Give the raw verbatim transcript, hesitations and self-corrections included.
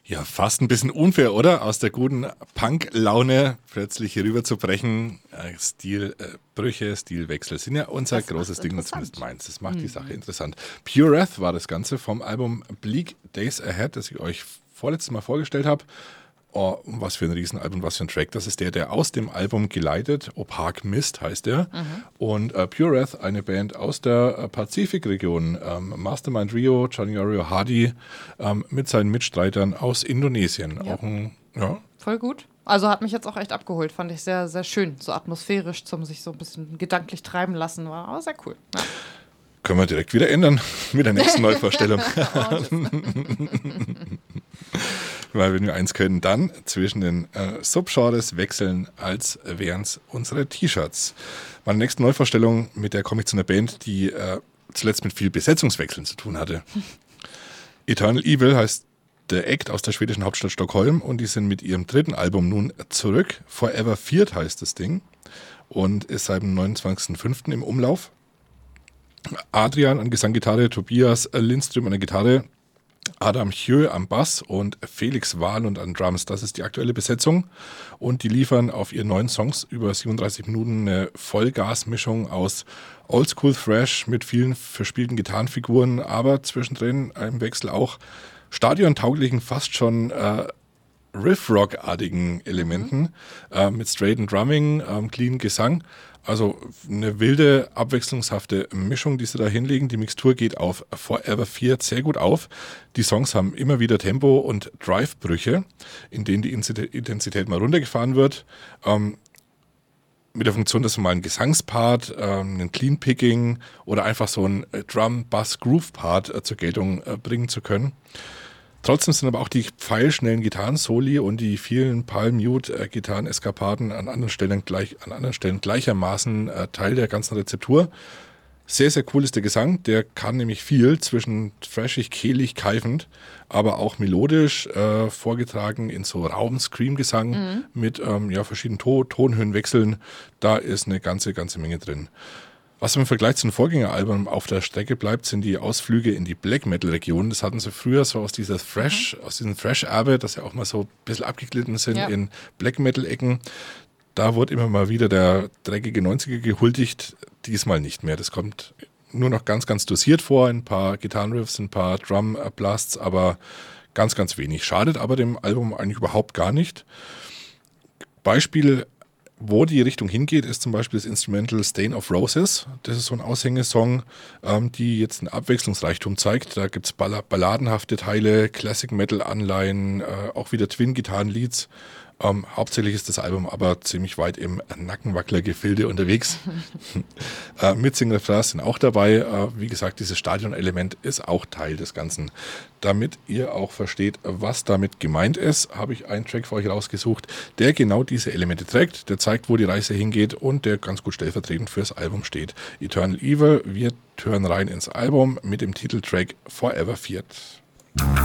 Ja, fast ein bisschen unfair, oder? Aus der guten Punk-Laune plötzlich hier rüber zu brechen. Äh, Stilbrüche, äh, Stilwechsel sind ja unser Das großes macht's Ding, interessant. zumindest meins. Das macht die Sache interessant. Pure Wrath war das Ganze vom Album Bleak Days Ahead, das ich euch vorletztes Mal vorgestellt habe. Oh, was für ein Riesenalbum, was für ein Track. Das ist der, der aus dem Album geleitet. Opak Mist heißt der. Und äh, Pure Wrath, eine Band aus der äh, Pazifikregion. Ähm, Mastermind Rio, Johnny Orio Hardy ähm, mit seinen Mitstreitern aus Indonesien. Ja. Auch ein, ja, Voll gut. Also hat mich jetzt auch echt abgeholt. Fand ich sehr, sehr schön. So atmosphärisch zum sich so ein bisschen gedanklich treiben lassen. War aber sehr cool. Ja. können wir direkt wieder ändern mit der nächsten Neuvorstellung. Oh, tschüss. Weil wenn wir eins können, dann zwischen den äh, Subgenres wechseln, als wären es unsere T-Shirts. Meine nächste Neuvorstellung, mit der komme ich zu einer Band, die äh, zuletzt mit viel Besetzungswechseln zu tun hatte. Eternal Evil heißt der Act aus der schwedischen Hauptstadt Stockholm und die sind mit ihrem dritten Album nun zurück. Forever Feared heißt das Ding und ist seit dem neunundzwanzigsten fünften im Umlauf. Adrian an Gesang, Gitarre, Tobias Lindström an der Gitarre, Adam Hjö am Bass und Felix Wahlund an Drums. Das ist die aktuelle Besetzung. Und die liefern auf ihren neuen Songs über siebenunddreißig Minuten eine Vollgasmischung aus Oldschool Thrash mit vielen verspielten Gitarrenfiguren, aber zwischendrin im Wechsel auch stadiontauglichen, fast schon äh, Riff-Rock-artigen Elementen mhm. äh, mit straighten Drumming, ähm, clean Gesang. Also eine wilde, abwechslungshafte Mischung, die sie da hinlegen. Die Mixtur geht auf Forever Feared sehr gut auf. Die Songs haben immer wieder Tempo- und Drive-Brüche, in denen die Intensität mal runtergefahren wird. Ähm, mit der Funktion, dass man mal einen Gesangspart, ähm, einen Clean-Picking oder einfach so einen Drum-Bass-Groove-Part äh, zur Geltung äh, bringen zu können. Trotzdem sind aber auch die pfeilschnellen Gitarren-Soli und die vielen Palm-Mute-Gitarren-Eskapaden an anderen Stellen gleich, an anderen Stellen gleichermaßen äh, Teil der ganzen Rezeptur. Sehr, sehr cool ist der Gesang. Der kann nämlich viel zwischen thrashig, kehlig, keifend, aber auch melodisch äh, vorgetragen in so Raum-Scream-Gesang mhm. mit ähm, ja, verschiedenen to- Tonhöhenwechseln. Da ist eine ganze, ganze Menge drin. Was im Vergleich zu den Vorgängeralben auf der Strecke bleibt, sind die Ausflüge in die Black-Metal-Region. Das hatten sie früher so aus dieser Thrash, mhm. aus diesem Thrash-Erbe, dass sie auch mal so ein bisschen abgeglitten sind ja. in Black-Metal-Ecken. Da wurde immer mal wieder der dreckige neunziger gehuldigt, diesmal nicht mehr. Das kommt nur noch ganz, ganz dosiert vor, ein paar Gitarrenriffs, ein paar Drum-Blasts, aber ganz, ganz wenig. Schadet aber dem Album eigentlich überhaupt gar nicht. Beispiel, wo die Richtung hingeht, ist zum Beispiel das Instrumental Stain of Roses. Das ist so ein Aushängesong, ähm, die jetzt einen Abwechslungsreichtum zeigt. Da gibt es Ball- balladenhafte Teile, Classic-Metal-Anleihen, äh, auch wieder Twin-Gitarren-Leads. Ähm, hauptsächlich ist das Album aber ziemlich weit im Nackenwackler-Gefilde unterwegs. äh, Mitzinger Refrains sind auch dabei. Äh, wie gesagt, dieses Stadion-Element ist auch Teil des Ganzen. Damit ihr auch versteht, was damit gemeint ist, habe ich einen Track für euch rausgesucht, der genau diese Elemente trägt, der zeigt, wo die Reise hingeht und der ganz gut stellvertretend fürs Album steht. Eternal Evil, wir hören rein ins Album mit dem Titeltrack Forever Feared.